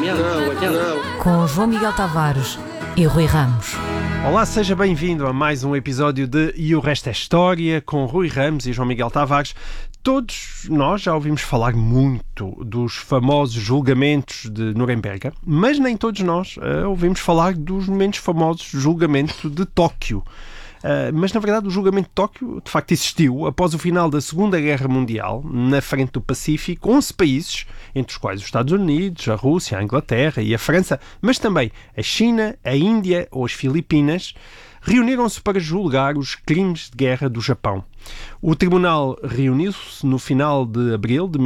Com João Miguel Tavares e Rui Ramos. Olá, seja bem-vindo a mais um episódio de E o Resto é História, com Rui Ramos e João Miguel Tavares. Todos nós já ouvimos falar muito dos famosos julgamentos de Nuremberg, mas nem todos nós ouvimos falar dos menos famosos julgamento de Tóquio. Mas, na verdade, o julgamento de Tóquio, de facto, existiu após o final da Segunda Guerra Mundial, na frente do Pacífico. 11 países, entre os quais os Estados Unidos, a Rússia, a Inglaterra e a França, mas também a China, a Índia ou as Filipinas, reuniram-se para julgar os crimes de guerra do Japão. O tribunal reuniu-se no final de abril de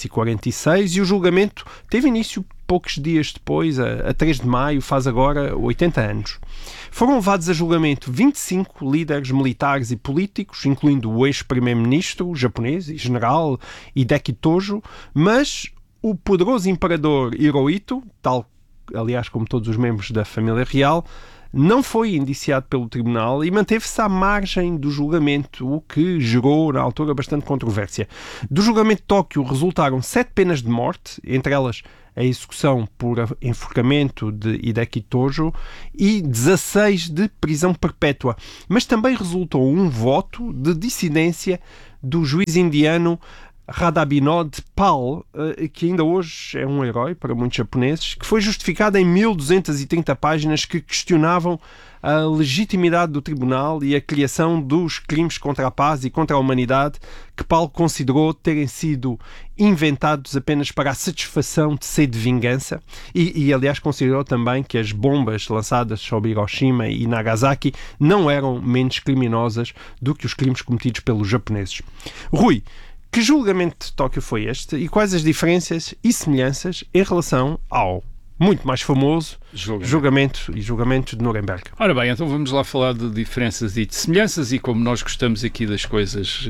1946 e o julgamento teve início poucos dias depois, a 3 de maio, faz agora 80 anos. Foram levados a julgamento 25 líderes militares e políticos, incluindo o ex-primeiro-ministro japonês e general Hideki Tojo, mas o poderoso imperador Hirohito, tal, aliás, como todos os membros da família real, não foi indiciado pelo tribunal e manteve-se à margem do julgamento, o que gerou, na altura, bastante controvérsia. Do julgamento de Tóquio resultaram 7 penas de morte, entre elas a execução por enforcamento de Hideki Tojo e 16 de prisão perpétua. Mas também resultou um voto de dissidência do juiz indiano Radhabinod Pal, que ainda hoje é um herói para muitos japoneses, que foi justificado em 1230 páginas que questionavam a legitimidade do tribunal e a criação dos crimes contra a paz e contra a humanidade que Pal considerou terem sido inventados apenas para a satisfação de sede de vingança e aliás, considerou também que as bombas lançadas sobre Hiroshima e Nagasaki não eram menos criminosas do que os crimes cometidos pelos japoneses. Rui, que julgamento de Tóquio foi este e quais as diferenças e semelhanças em relação ao muito mais famoso julgamento de Nuremberg? Ora bem, então vamos lá falar de diferenças e de semelhanças, e como nós gostamos aqui das coisas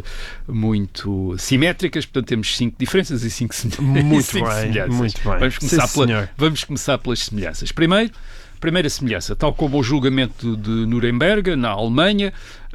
muito simétricas, portanto temos 5 diferenças e 5 semelhanças. Muito bem. Vamos começar pelas semelhanças. Primeira semelhança, tal como o julgamento de Nuremberg, na Alemanha,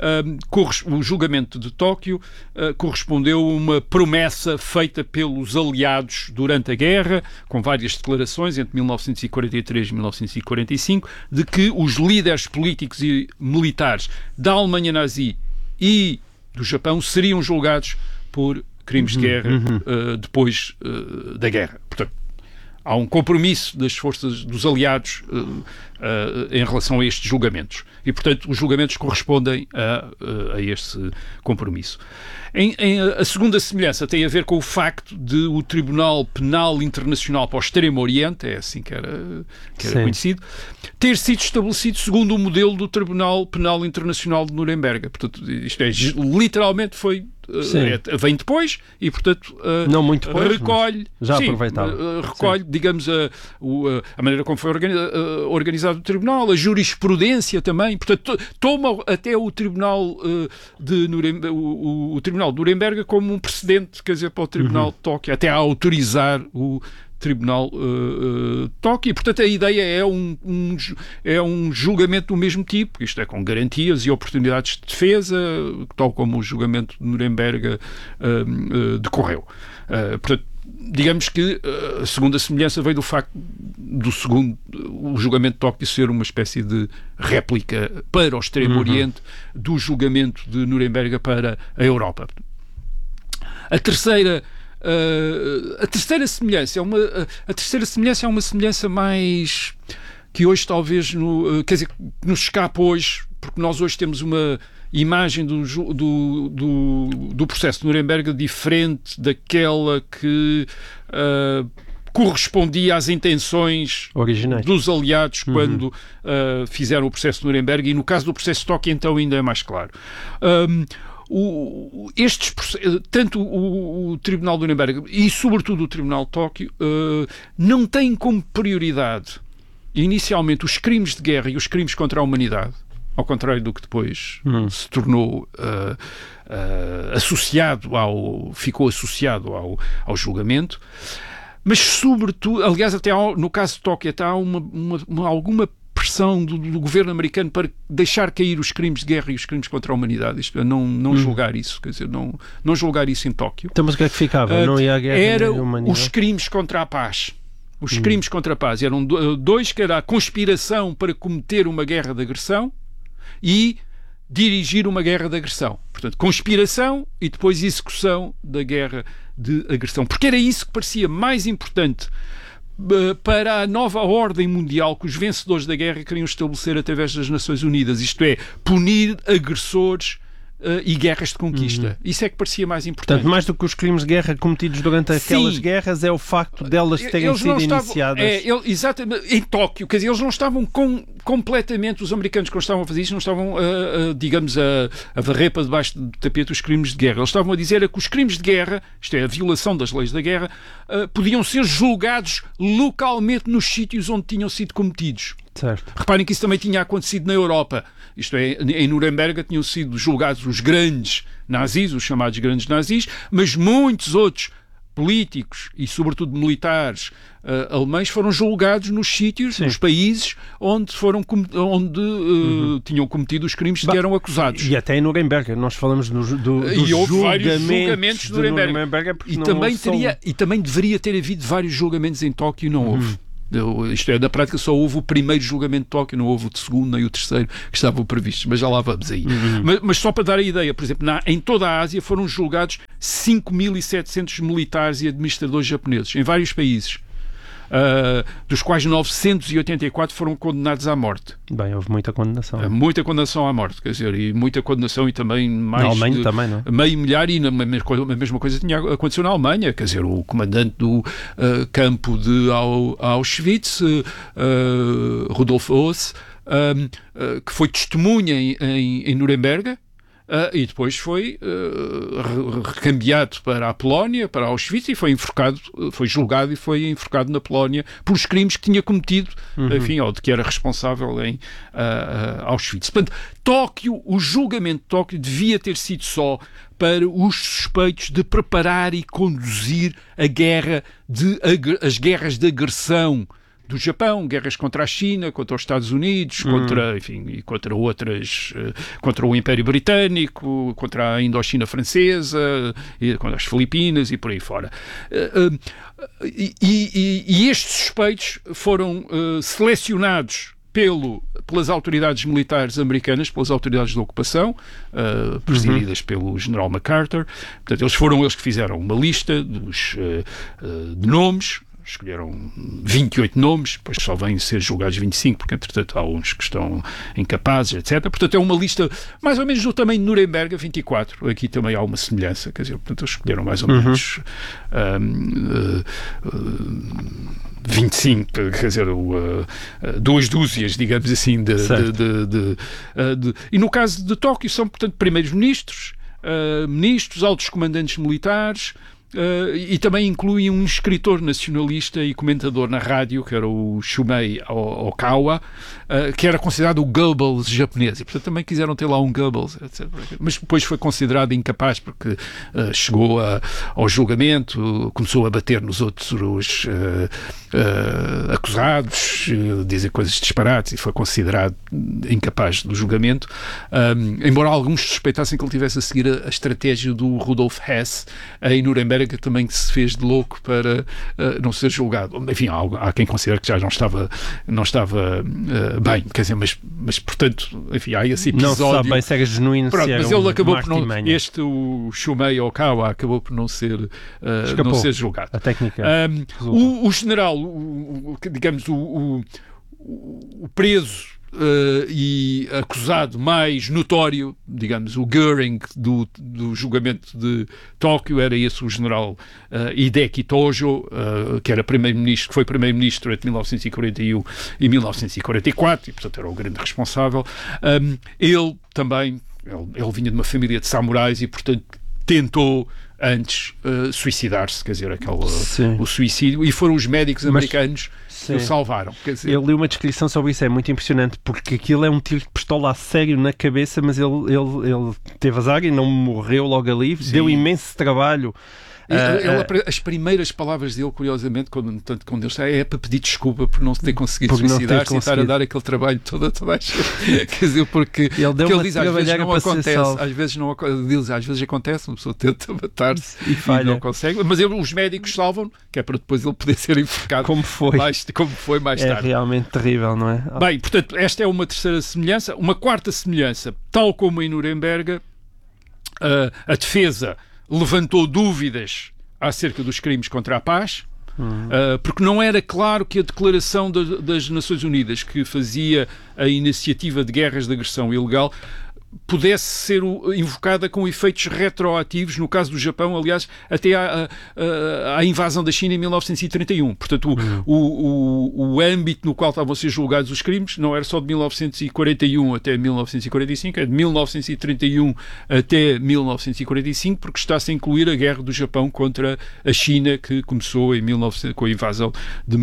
o julgamento de Tóquio correspondeu a uma promessa feita pelos aliados durante a guerra, com várias declarações entre 1943 e 1945, de que os líderes políticos e militares da Alemanha nazi e do Japão seriam julgados por crimes de guerra depois da guerra. Portanto, há um compromisso das forças dos aliados em relação a estes julgamentos. E, portanto, os julgamentos correspondem a este compromisso. A segunda semelhança tem a ver com o facto de o Tribunal Penal Internacional para o Extremo Oriente, é assim que era conhecido, ter sido estabelecido segundo o modelo do Tribunal Penal Internacional de Nuremberg. Portanto, isto é, literalmente vem depois e, portanto, não muito depois, recolhe, já aproveitava. Recolhe, digamos, a maneira como foi organizado o Tribunal, a jurisprudência também, portanto, toma até o Tribunal de Nuremberg, o Tribunal de Nuremberg como um precedente, quer dizer, para o Tribunal de Tóquio, até a autorizar o Tribunal de Tóquio, e, portanto, a ideia é um julgamento do mesmo tipo, isto é, com garantias e oportunidades de defesa, tal como o julgamento de Nuremberg decorreu. Portanto, digamos que a segunda semelhança veio do facto o julgamento de Tóquio ser uma espécie de réplica para o Extremo Oriente do julgamento de Nuremberg para a Europa. A terceira semelhança é uma semelhança mais que hoje talvez nos escapa hoje, porque nós hoje temos uma imagem do processo de Nuremberg diferente daquela que correspondia às intenções originais dos aliados quando fizeram o processo de Nuremberg, e no caso do processo de Tóquio então ainda é mais claro. Tanto o Tribunal de Nuremberg e sobretudo o Tribunal de Tóquio não têm como prioridade inicialmente os crimes de guerra e os crimes contra a humanidade, ao contrário do que depois se tornou ficou associado ao julgamento, mas sobretudo, aliás, até no caso de Tóquio até há alguma pressão do governo americano para deixar cair os crimes de guerra e os crimes contra a humanidade, isto é, não julgar isso, quer dizer, não julgar isso em Tóquio. Então, mas o que é que ficava? Não ia à guerra era nem à humanidade? Os crimes contra a paz. Os crimes contra a paz eram dois, que era a conspiração para cometer uma guerra de agressão e dirigir uma guerra de agressão. Portanto, conspiração e depois execução da guerra de agressão. Porque era isso que parecia mais importante para a nova ordem mundial que os vencedores da guerra queriam estabelecer através das Nações Unidas. Isto é, punir agressores e guerras de conquista. Isso é que parecia mais importante. Portanto, mais do que os crimes de guerra cometidos durante aquelas guerras, é o facto delas terem sido iniciadas. Exatamente, em Tóquio. Quer dizer, eles não estavam completamente, os americanos que não estavam a fazer isso, não estavam, digamos, a varrer para debaixo do tapete os crimes de guerra. Eles estavam a dizer que os crimes de guerra, isto é, a violação das leis da guerra, podiam ser julgados localmente nos sítios onde tinham sido cometidos. Certo. Reparem que isso também tinha acontecido na Europa. Isto é, em Nuremberg tinham sido julgados os grandes nazis, os chamados grandes nazis, mas muitos outros políticos e, sobretudo, militares alemães foram julgados nos sítios, nos países onde tinham cometido os crimes de que eram acusados. E até em Nuremberg, nós falamos dos julgamentos de Nuremberg. E também deveria ter havido vários julgamentos em Tóquio e não houve. Isto é, na prática só houve o primeiro julgamento de Tóquio, não houve o segundo nem o terceiro que estavam previstos, mas já lá vamos aí. Mas só para dar a ideia, por exemplo, em toda a Ásia foram julgados 5.700 militares e administradores japoneses, em vários países, dos quais 984 foram condenados à morte. Bem, houve muita condenação. Muita condenação à morte, quer dizer, e muita condenação e também mais... Na Alemanha também, não é? Meio milhar, e a mesma coisa tinha acontecido na Alemanha, quer dizer, o comandante do campo de Auschwitz, Rudolf Höss, que foi testemunha em Nuremberg, e depois foi recambiado para a Polónia, para Auschwitz, e foi julgado e foi enforcado na Polónia por os crimes que tinha cometido, enfim, ou de que era responsável em Auschwitz. Portanto, o julgamento de Tóquio devia ter sido só para os suspeitos de preparar e conduzir as guerras de agressão do Japão, guerras contra a China, contra os Estados Unidos, contra o Império Britânico, contra a Indochina Francesa, contra as Filipinas e por aí fora. E estes suspeitos foram selecionados pelas autoridades militares americanas, pelas autoridades da ocupação, presididas pelo general MacArthur. Portanto, eles que fizeram uma lista de nomes. Escolheram 28 nomes, depois só vêm ser julgados 25, porque entretanto há uns que estão incapazes, etc. Portanto, é uma lista mais ou menos do tamanho de Nuremberg, 24. Aqui também há uma semelhança, quer dizer, portanto, eles escolheram mais ou menos 25, quer dizer, duas dúzias, digamos assim, e no caso de Tóquio são, portanto, primeiros ministros, altos comandantes militares, e também incluem um escritor nacionalista e comentador na rádio, que era o Shumei Okawa, que era considerado o Goebbels japonês, e portanto também quiseram ter lá um Goebbels, etc. Mas depois foi considerado incapaz porque chegou ao julgamento, começou a bater nos outros acusados, dizer coisas disparates, e foi considerado incapaz do julgamento, embora alguns suspeitassem que ele tivesse a seguir a estratégia do Rudolf Hess em Nuremberg, que também se fez de louco para não ser julgado. Enfim, há quem considere que já não estava bem, quer dizer, mas portanto, enfim, há esse episódio. Não se sabe bem se era genuíno, pronto, se era mas ele acabou por não, o Shumei Okawa acabou por não ser julgado. A técnica. O general, digamos, o preso e acusado mais notório, digamos, o Göring do julgamento de Tóquio, era esse o general Hideki Tojo, que foi primeiro-ministro entre 1941 e 1944, e portanto era o grande responsável. Ele vinha de uma família de samurais e portanto tentou antes suicidar-se, quer dizer, o suicídio, e foram os médicos americanos que o salvaram. Quer dizer, eu li uma descrição sobre isso, é muito impressionante, porque aquilo é um tiro de pistola a sério na cabeça, mas ele teve azar e não morreu logo ali. Sim. Deu imenso trabalho As primeiras palavras dele, curiosamente, quando ele está, é para pedir desculpa por não se ter conseguido suicidar-se e estar a dar aquele trabalho todo a toda a gente. Quer dizer, porque ele diz, às vezes não acontece, às vezes acontece, uma pessoa tenta matar-se e não consegue, mas os médicos salvam, que é para depois ele poder ser enforcado como foi mais tarde. É realmente terrível, não é? Bem, portanto, esta é uma terceira semelhança. Uma quarta semelhança, tal como em Nuremberg, a defesa levantou dúvidas acerca dos crimes contra a paz, porque não era claro que a declaração das Nações Unidas, que fazia a iniciativa de guerras de agressão ilegal, pudesse ser invocada com efeitos retroativos, no caso do Japão, aliás, até à invasão da China em 1931. Portanto, o âmbito no qual estavam a ser julgados os crimes não era só de 1941 até 1945, é de 1931 até 1945, porque está-se a incluir a guerra do Japão contra a China, que começou com a invasão de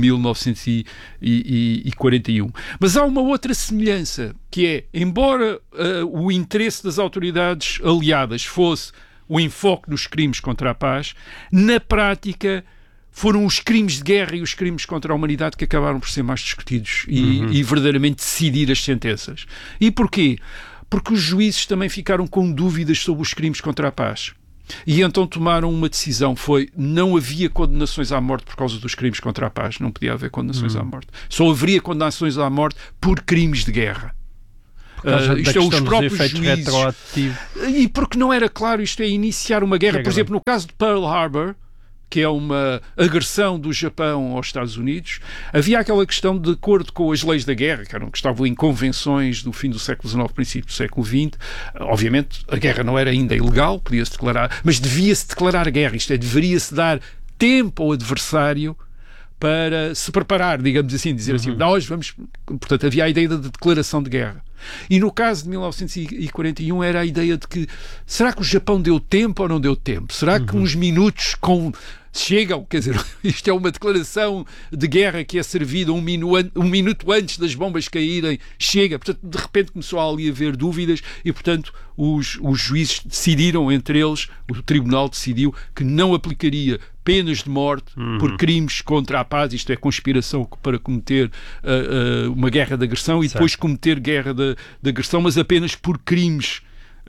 1941. Mas há uma outra semelhança, que é, embora o interesse das autoridades aliadas fosse o enfoque dos crimes contra a paz, na prática foram os crimes de guerra e os crimes contra a humanidade que acabaram por ser mais discutidos e verdadeiramente decidir as sentenças. E porquê? Porque os juízes também ficaram com dúvidas sobre os crimes contra a paz. E então tomaram uma decisão, não havia condenações à morte por causa dos crimes contra a paz, não podia haver condenações à morte. Só haveria condenações à morte por crimes de guerra. Isto é os próprios juízes. E porque não era claro, isto é iniciar uma guerra. Por exemplo, no caso de Pearl Harbor, que é uma agressão do Japão aos Estados Unidos, havia aquela questão de acordo com as leis da guerra, que estavam em convenções do fim do século XIX, princípio do século XX. Obviamente, a guerra não era ainda ilegal, podia-se declarar, mas devia-se declarar guerra. Isto é, deveria-se dar tempo ao adversário para se preparar, digamos assim, dizer assim, nós vamos... Portanto, havia a ideia de declaração de guerra. E no caso de 1941 era a ideia de que, será que o Japão deu tempo ou não deu tempo? Será que uns minutos chegam? Quer dizer, isto é uma declaração de guerra que é servida um minuto antes das bombas caírem, chega. Portanto, de repente começou ali a haver dúvidas e, portanto, os juízes decidiram, entre eles, o tribunal decidiu que não aplicaria penas de morte por crimes contra a paz, isto é, conspiração para cometer uma guerra de agressão e depois cometer guerra de agressão, mas apenas por crimes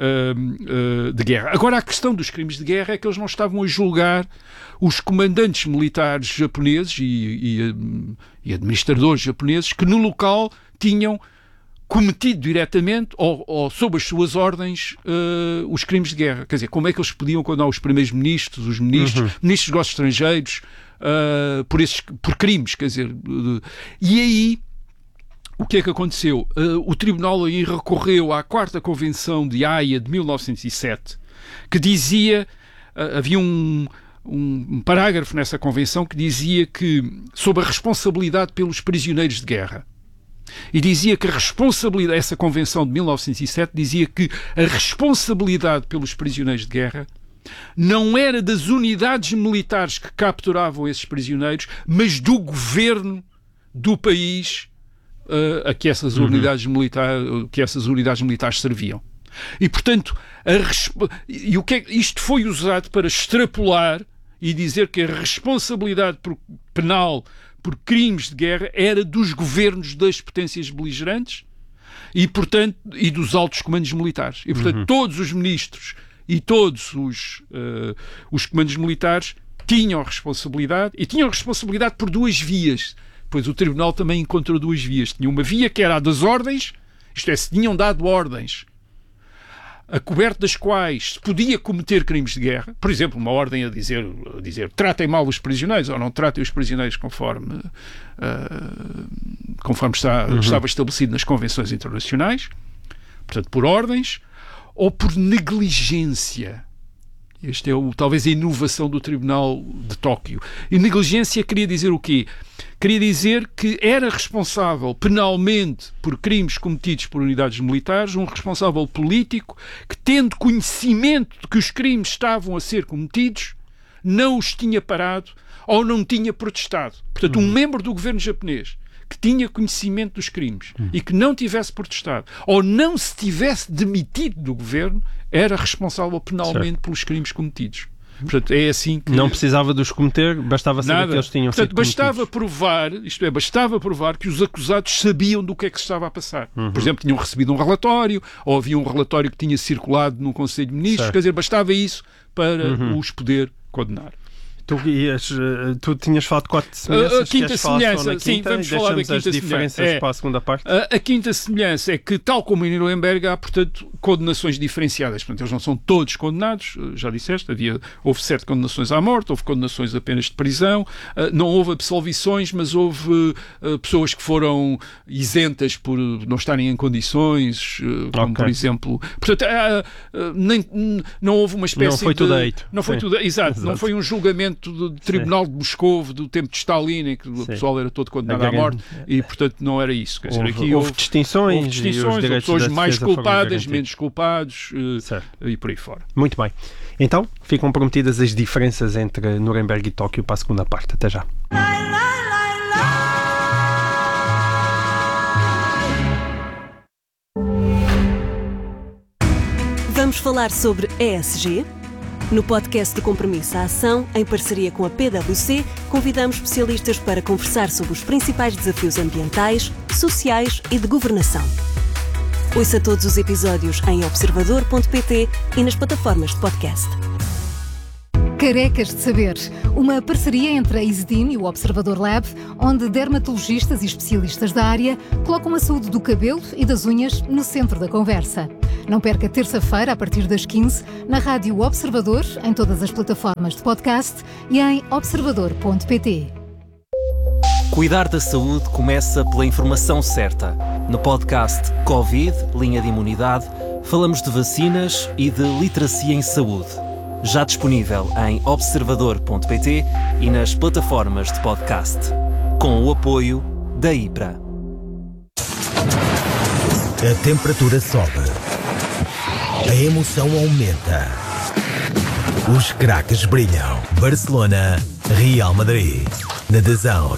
de guerra. Agora, a questão dos crimes de guerra é que eles não estavam a julgar os comandantes militares japoneses e administradores japoneses que no local tinham cometido diretamente ou sob as suas ordens os crimes de guerra. Quer dizer, como é que eles podiam condenar os primeiros ministros, os ministros dos negócios estrangeiros por crimes, quer dizer, e aí o que é que aconteceu? O tribunal aí recorreu à Quarta Convenção de Haia de 1907, que dizia, havia um parágrafo nessa convenção que dizia que, sob a responsabilidade pelos prisioneiros de guerra, e dizia que essa convenção de 1907 dizia que a responsabilidade pelos prisioneiros de guerra não era das unidades militares que capturavam esses prisioneiros, mas do governo do país a que essas unidades militares serviam. E, portanto, isto foi usado para extrapolar e dizer que a responsabilidade penal por crimes de guerra era dos governos das potências beligerantes e, portanto, e dos altos comandos militares. E, portanto, todos os ministros e todos os comandos militares tinham responsabilidade, e tinham responsabilidade por duas vias. Pois o tribunal também encontrou duas vias. Tinha uma via que era a das ordens, isto é, se tinham dado ordens a coberto das quais se podia cometer crimes de guerra, por exemplo, uma ordem a dizer tratem mal os prisioneiros ou não tratem os prisioneiros conforme estava estabelecido nas convenções internacionais, portanto, por ordens, ou por negligência. Este é talvez a inovação do Tribunal de Tóquio. E negligência queria dizer o quê? Queria dizer que era responsável penalmente por crimes cometidos por unidades militares um responsável político que, tendo conhecimento de que os crimes estavam a ser cometidos, não os tinha parado ou não tinha protestado. Portanto, um membro do governo japonês que tinha conhecimento dos crimes e que não tivesse protestado ou não se tivesse demitido do governo era responsável penalmente pelos crimes cometidos. Portanto, é assim que... Não precisava de os cometer, bastava saber Nada. que eles tinham Portanto, sido bastava cometidos. bastava provar que os acusados sabiam do que é que se estava a passar. Por exemplo, tinham recebido um relatório, ou havia um relatório que tinha circulado no Conselho de Ministros, Certo. quer dizer, bastava isso para os poder condenar. Tu tinhas falado de 4 semelhanças. A quinta Queres falar só na semelhança, sim, quinta? vamos falar da Deixamos quinta as diferenças semelhança. para a segunda parte. A quinta semelhança é que, tal como em Nuremberg, há, portanto, condenações diferenciadas. Portanto, eles não são todos condenados, já disseste, houve 7 condenações à morte, houve condenações apenas de prisão, não houve absolvições, mas houve pessoas que foram isentas por não estarem em condições, como por exemplo... Portanto, não houve uma espécie de... Não foi tudo deito. Não foi tudo, exato, não foi um julgamento de tribunal de Moscovo do tempo de Stalin, em que o pessoal era todo condenado à morte, e portanto não era isso. Quer dizer, aqui houve distinções, houve pessoas mais culpadas, menos culpados, e por aí fora. Muito bem. Então, ficam prometidas as diferenças entre Nuremberg e Tóquio para a segunda parte. Até já. Vamos falar sobre ESG? No podcast do Compromisso à Ação, em parceria com a PwC, convidamos especialistas para conversar sobre os principais desafios ambientais, sociais e de governação. Ouça todos os episódios em observador.pt e nas plataformas de podcast. Carecas de Saber, uma parceria entre a Isedin e o Observador Lab, onde dermatologistas e especialistas da área colocam a saúde do cabelo e das unhas no centro da conversa. Não perca terça-feira, a partir das 15, na Rádio Observador, em todas as plataformas de podcast e em observador.pt. Cuidar da saúde começa pela informação certa. No podcast Covid, Linha de Imunidade, falamos de vacinas e de literacia em saúde. Já disponível em observador.pt e nas plataformas de podcast. Com o apoio da IPRA. A temperatura sobe. A emoção aumenta. Os craques brilham. Barcelona, Real Madrid. Na DAZN.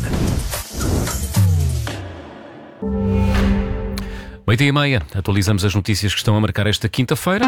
8h30, atualizamos as notícias que estão a marcar esta quinta-feira.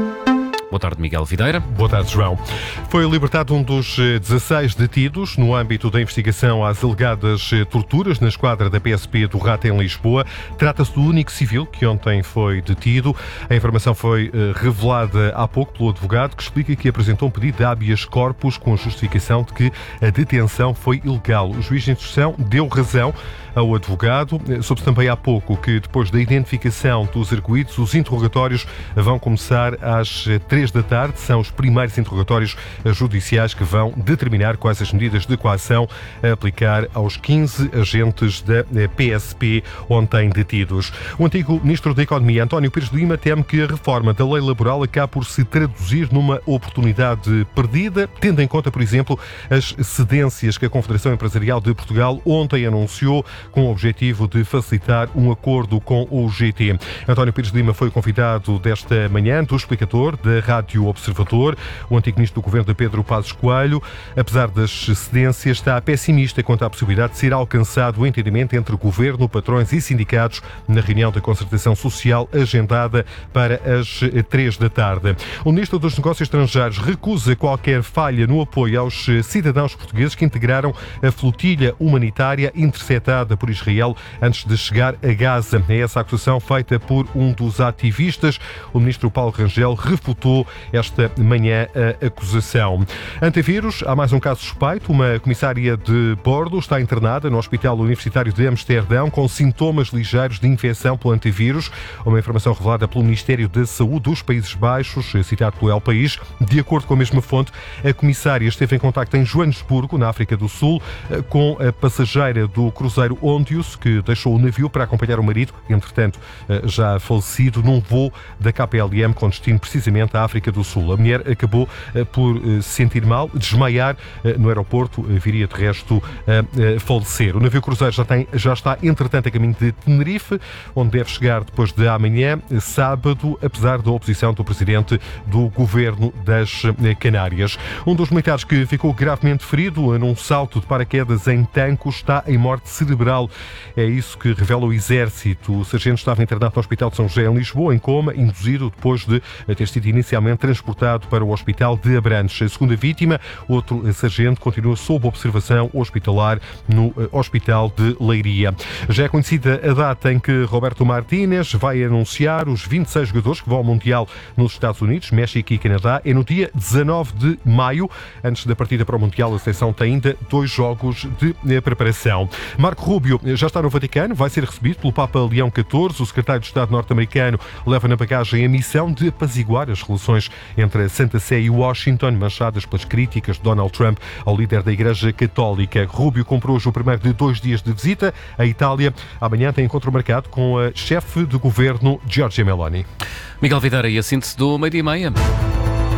Boa tarde, Miguel Videira. Boa tarde, João. Foi libertado um dos 16 detidos no âmbito da investigação às alegadas torturas na esquadra da PSP do Rato em Lisboa. Trata-se do único civil que ontem foi detido. A informação foi revelada há pouco pelo advogado, que explica que apresentou um pedido de habeas corpus com a justificação de que a detenção foi ilegal. O juiz de instrução deu razão ao advogado. Soube-se também há pouco que, depois da identificação dos arguidos, os interrogatórios vão começar às 3 da tarde. São os primeiros interrogatórios judiciais que vão determinar quais as medidas de coação a aplicar aos 15 agentes da PSP ontem detidos. O antigo Ministro da Economia, António Pires de Lima, teme que a reforma da lei laboral acabe por se traduzir numa oportunidade perdida, tendo em conta, por exemplo, as cedências que a Confederação Empresarial de Portugal ontem anunciou com o objetivo de facilitar um acordo com o GT. António Pires de Lima foi convidado desta manhã do explicador da Rádio Observador. O antigo ministro do governo de Pedro Passos Coelho, apesar das cedências, está pessimista quanto à possibilidade de ser alcançado o entendimento entre governo, patrões e sindicatos na reunião da concertação social agendada para as 3 da tarde. O ministro dos Negócios Estrangeiros recusa qualquer falha no apoio aos cidadãos portugueses que integraram a flotilha humanitária interceptada por Israel antes de chegar a Gaza. É essa a acusação feita por um dos ativistas. O ministro Paulo Rangel refutou esta manhã a acusação. Antivírus, há mais um caso suspeito. Uma comissária de bordo está internada no Hospital Universitário de Amsterdão com sintomas ligeiros de infecção pelo antivírus. Uma informação revelada pelo Ministério da Saúde dos Países Baixos, citado pelo El País. De acordo com a mesma fonte, a comissária esteve em contacto em Joanesburgo, na África do Sul, com a passageira do cruzeiro Ontius, que deixou o navio para acompanhar o marido, entretanto já falecido, num voo da KPLM com destino precisamente à África do Sul. A mulher acabou por se sentir mal, desmaiar no aeroporto, viria de resto a falecer. O navio cruzeiro já está entretanto a caminho de Tenerife, onde deve chegar depois de amanhã, sábado, apesar da oposição do presidente do governo das Canárias. Um dos militares que ficou gravemente ferido num salto de paraquedas em Tancos está em morte cerebral. É isso que revela o Exército. O sargento estava internado no Hospital de São José em Lisboa, em coma, induzido depois de ter sido inicialmente inicialmente transportado para o Hospital de Abrantes. A segunda vítima, outro sargento, continua sob observação hospitalar no Hospital de Leiria. Já é conhecida a data em que Roberto Martínez vai anunciar os 26 jogadores que vão ao Mundial nos Estados Unidos, México e Canadá. É no dia 19 de maio. Antes da partida para o Mundial, a seleção tem ainda 2 jogos de preparação. Marco Rubio já está no Vaticano, vai ser recebido pelo Papa Leão XIV. O secretário de Estado norte-americano leva na bagagem a missão de apaziguar as relações entre a Santa Sé e Washington, manchadas pelas críticas de Donald Trump ao líder da Igreja Católica. Rubio comprou hoje o primeiro de 2 dias de visita à Itália. Amanhã tem encontro marcado com a chefe de governo, Giorgia Meloni. Miguel Videira e a síntese do 12:30.